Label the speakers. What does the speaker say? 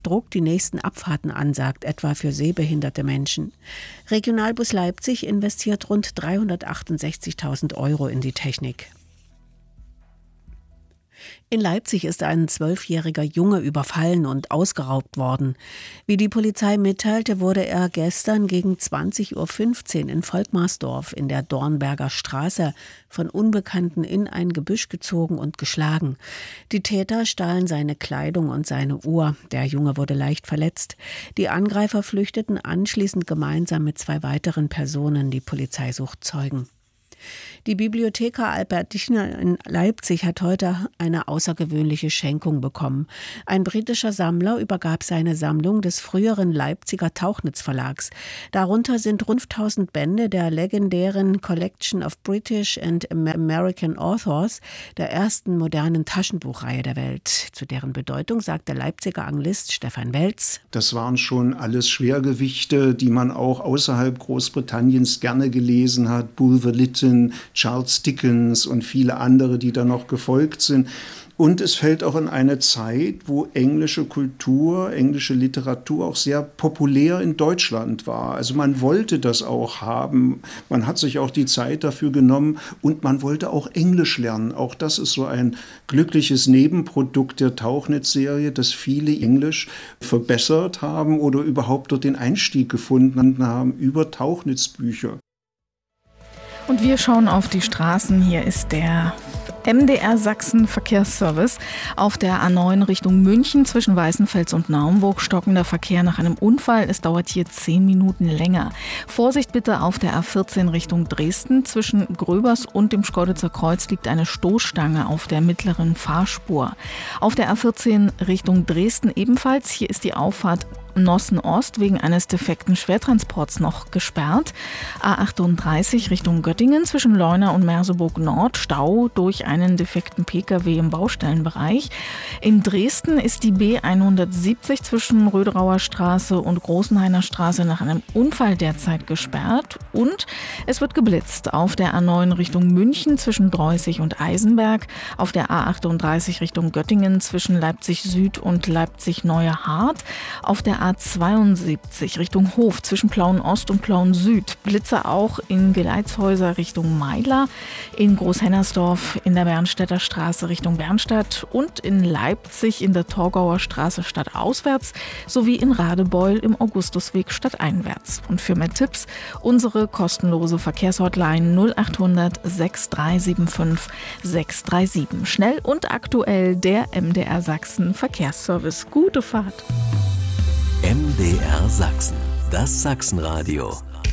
Speaker 1: Druck die nächsten Abfahrten ansagt, etwa für sehbehinderte Menschen. Regionalbus Leipzig investiert rund 368.000 € in die Technik. In Leipzig ist ein 12-jähriger Junge überfallen und ausgeraubt worden. Wie die Polizei mitteilte, wurde er gestern gegen 20:15 Uhr in Volkmarsdorf in der Dornberger Straße von Unbekannten in ein Gebüsch gezogen und geschlagen. Die Täter stahlen seine Kleidung und seine Uhr. Der Junge wurde leicht verletzt. Die Angreifer flüchteten anschließend gemeinsam mit 2 weiteren Personen. Die Polizei sucht Zeugen. Die Bibliotheca Albertina in Leipzig hat heute eine außergewöhnliche Schenkung bekommen. Ein britischer Sammler übergab seine Sammlung des früheren Leipziger Tauchnitz Verlags. Darunter sind rund 1000 Bände der legendären Collection of British and American Authors, der ersten modernen Taschenbuchreihe der Welt. Zu deren Bedeutung sagt der Leipziger Anglist Stefan Welz:
Speaker 2: Das waren schon alles Schwergewichte, die man auch außerhalb Großbritanniens gerne gelesen hat. Bulwer Lytton, Charles Dickens und viele andere, die da noch gefolgt sind. Und es fällt auch in eine Zeit, wo englische Kultur, englische Literatur auch sehr populär in Deutschland war. Also man wollte das auch haben. Man hat sich auch die Zeit dafür genommen und man wollte auch Englisch lernen. Auch das ist so ein glückliches Nebenprodukt der Tauchnitz-Serie, dass viele Englisch verbessert haben oder überhaupt dort den Einstieg gefunden haben über Tauchnitz-Bücher.
Speaker 3: Und wir schauen auf die Straßen. Hier ist der MDR Sachsen Verkehrsservice. Auf der A9 Richtung München zwischen Weißenfels und Naumburg stockender Verkehr nach einem Unfall. Es dauert hier 10 Minuten länger. Vorsicht bitte auf der A14 Richtung Dresden. Zwischen Gröbers und dem Schkeuditzer Kreuz liegt eine Stoßstange auf der mittleren Fahrspur. Auf der A14 Richtung Dresden ebenfalls. Hier ist die Auffahrt Nossen Ost wegen eines defekten Schwertransports noch gesperrt. A38 Richtung Göttingen zwischen Leuna und Merseburg Nord Stau durch einen defekten Pkw im Baustellenbereich. In Dresden ist die B170 zwischen Röderauer Straße und Großenhainer Straße nach einem Unfall derzeit gesperrt. Und es wird geblitzt auf der A9 Richtung München zwischen Dreußig und Eisenberg, auf der A38 Richtung Göttingen zwischen Leipzig Süd und Leipzig Neue Hart, auf der A72 Richtung Hof zwischen Plauen Ost und Plauen Süd. Blitze auch in Geleitshäuser Richtung Meidler, in Großhennersdorf in der Bernstädter Straße Richtung Bernstadt und in Leipzig in der Torgauer Straße stadtauswärts sowie in Radebeul im Augustusweg stadteinwärts. Und für mehr Tipps unsere kostenlose Verkehrshotline 0800 6375 637. Schnell und aktuell der MDR Sachsen Verkehrsservice. Gute Fahrt.
Speaker 4: MDR Sachsen, das Sachsenradio.